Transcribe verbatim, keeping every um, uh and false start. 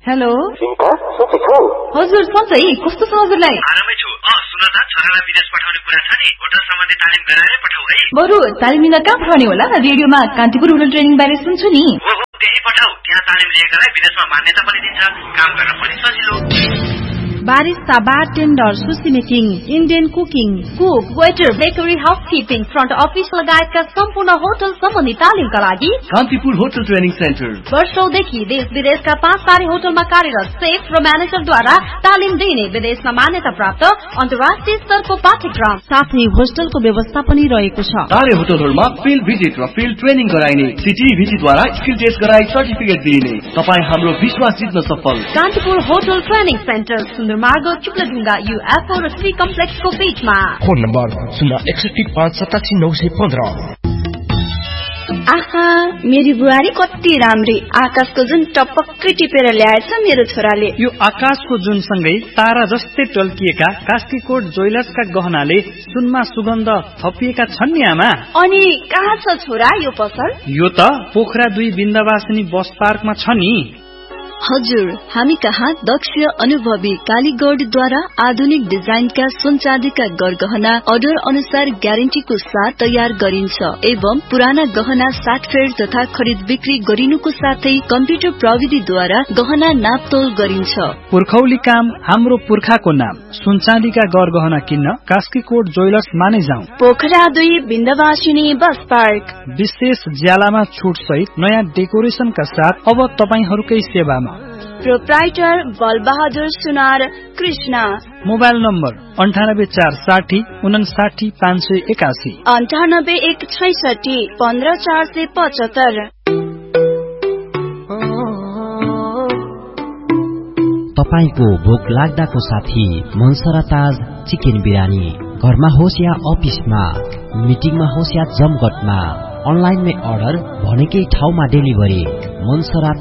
Hello Sita सन्चै छौ? हजुर सन्चै, कस्तो छ हजुरलाई? आरामै छु। अ सुन त, छोरालाई विदेश पठाउने कुरा छ नि, होटल सम्बन्धी तालिम गराएरै पठाऊ है। बरु तालिम लिन कहाँ पठाउने होला? रेडियोमा कान्तिपुर होटल ट्रेनिङ बारे सुन्छु नि। हो हो, त्यही पठाऊ। त्यहाँ तालिम लिएकालाई विदेशमा मान्यता पनि दिन्छ, काम गर्न पनि सजिलो। बारिस्ता, बारटेन्डर, सुसी making, Indian cooking, cook, waiter, bakery, housekeeping, front office लगायतका सम्पूर्ण होटल सम्बन्धी तालिमका लागि कान्तिपुर होटल ट्रेनिङ सेन्टर वर्षौंदेखि देश विदेशका पाँच तारे होटलमा कार्यरत सेफ र म्यानेजरद्वारा तालिम दिने विदेशमा मान्यता प्राप्त अन्तर्राष्ट्रिय स्तरको पाठ्यक्रम साथै होस्टलको व्यवस्था पनि रहेको छ। तारे होटलहरूमा फिल्ड भिजिट र फिल्ड ट्रेनिङ गराइने, सिटिभिजीद्वारा स्किल टेस्ट गराई सर्टिफिकेट दिइने। तपाईँ हाम्रो विश्वास जित्न सफल। कान्तिपुर होटल ट्रेनिङ सेन्टर मार्ग चुक्लढुङ्गा युएफओ र श्री कम्प्लेक्सको बीचमा। फोन नम्बर शून्य एकसठी पाँच सतासी नौ सय पन्ध्र। आहा, मेरी बुहारी कति राम्री। आकाशको जुन टपक्कै टिपेर ल्याएछ मेरो छोराले। यो आकाशको जुन सँगै तारा जस्तै टल्किएका कास्कीकोट ज्वेलर्सका गहनाले सुनमा सुगन्ध थपिएका छन् नि आमा। अनि कहाँ छ छोरा यो पसल? यो त पोखरा दुई बिन्दवासिनी बस पार्कमा छ नि। हजुर, हामी कहाँ दक्ष अनुभवी कालीगढद्वारा आधुनिक डिजाइनका सुन चाँदीका गरगहना अर्डर अनुसार ग्यारेन्टीको साथ तयार गरिन्छ एवं पुराना गहना साटफेर तथा खरिद बिक्री गरिनुको साथै कम्प्युटर प्रविधिद्वारा गहना नापतोल गरिन्छ। पुर्खौली काम हाम्रो पुर्खाको नाम। सुन चाँदीका गरगहना किन्न कास्कीकोट ज्वेलर्स माने जाउँ। पोखरा दुई बिन्दवासिनी बस पार्क। विशेष ज्यालामा छुट सहित नयाँ डेकोरेसनका साथ अब तपाईहरूकै सेवामा। प्रोप्राइटर बलबहादुर सुनार कृष्ण। मोबाइल नम्बर अन्ठानब्बे चार साठी उनासाठी पाँच सय एकासी अन्ठानब्बे एक छैसठी पन्ध्र चार सय पचहत्तर। तपाईको भोक लाग्दाको साथी मनसरा ताज चिकन बिरयानी। घरमा होस् या अफिसमा, मिटिङमा होस् या जमघटमा, अनलाइनमै अर्डर, भनेकै ठाउँमा डेलिभरी। मनसरा